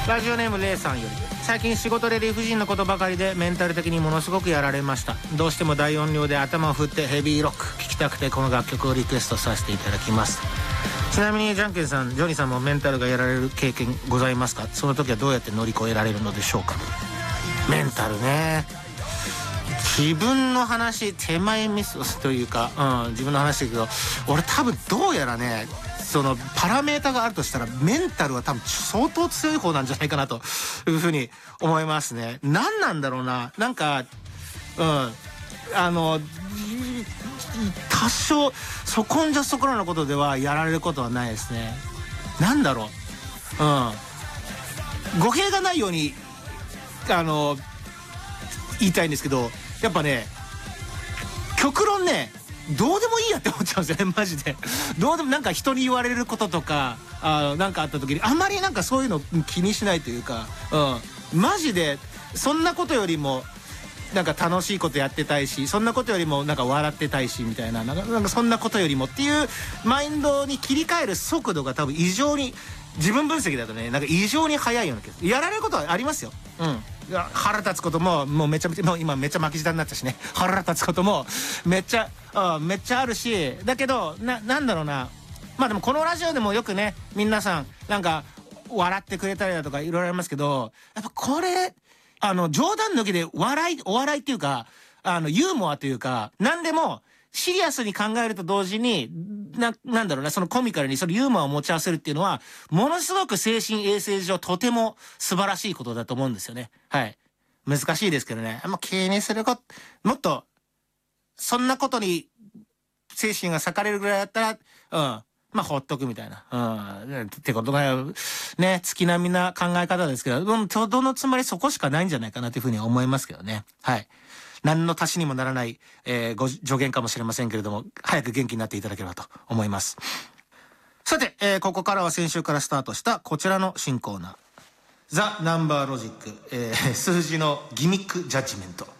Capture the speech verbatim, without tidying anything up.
ラジオネームレイさんより、最近仕事で理不尽なことばかりでメンタル的にものすごくやられました。どうしても大音量で頭を振ってヘビーロック聴きたくて、この楽曲をリクエストさせていただきます。ちなみにじゃんけんさん、ジョニーさんもメンタルがやられる経験ございますか？その時はどうやって乗り越えられるのでしょうか？メンタルね、自分の話、手前ミスというか、うん、自分の話だけど、俺多分どうやらね、そのパラメータがあるとしたらメンタルは多分相当強い方なんじゃないかなというふうに思いますね。何なんだろうな、なんか、うん、あの多少そこんじゃそこらのことではやられることはないですね。なんだろう、うん、語弊がないようにあの言いたいんですけど、やっぱね、極論ね、どうでもいいやって思っちゃうんですよね、マジで。どうでも、なんか人に言われることとか、あなんかあった時にあんまりなんかそういうの気にしないというか、うん、マジでそんなことよりもなんか楽しいことやってたいし、そんなことよりもなんか笑ってたいしみたいな、なんか、なんかそんなことよりもっていうマインドに切り替える速度が多分異常に、自分分析だとね、なんか異常に早いような気がする。やられることはありますよ。うん。腹立つことももうめちゃめちゃ、もう今めっちゃ巻き舌になったしね、腹立つこともめっちゃ、うん、めっちゃあるし、だけどな、なんだろうな、まあでもこのラジオでもよくね、皆さんなんか笑ってくれたりだとかいろいろありますけど、やっぱこれあの冗談抜きで笑い、お笑いっていうか、あのユーモアというか、何でもシリアスに考えると同時にな、なんだろうな、そのコミカルにそのユーモアを持ち合わせるっていうのは、ものすごく精神衛生上とても素晴らしいことだと思うんですよね。はい。難しいですけどね。あんま気にすること、もっと、そんなことに精神が裂かれるぐらいだったら、うん。まあ、ほっとくみたいな。うん。ってことが、ね、月並みな考え方ですけど、うん、とどのつまりそこしかないんじゃないかなというふうに思いますけどね。はい。何の足しにもならない、えー、ご助言かもしれませんけれども、早く元気になっていただければと思います。さて、えー、ここからは先週からスタートしたこちらの新コーナー。ザ・ナンバーロジック、えー、数字のギミックジャッジメント。